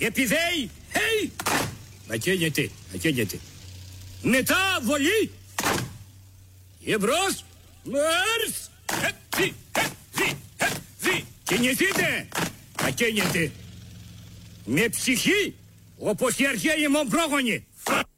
Επιδέει, hey! Ακένεται. Μετά βολή. Εμπρός. Μάρς. Κινηθείτε. Ακένεται. Με ψυχή, όπως οι αρχαίοι μου πρόγονοι.